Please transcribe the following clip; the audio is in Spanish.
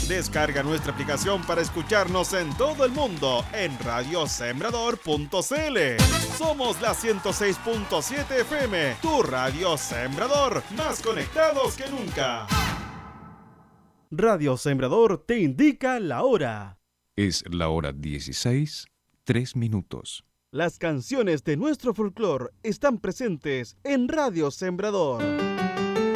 Descarga nuestra aplicación para escucharnos en todo el mundo en radiosembrador.cl. Somos la 106.7 FM, tu radio Sembrador, más conectados que nunca. Radio Sembrador te indica la hora. Es la hora 16:03. Las canciones de nuestro folclore están presentes en Radio Sembrador.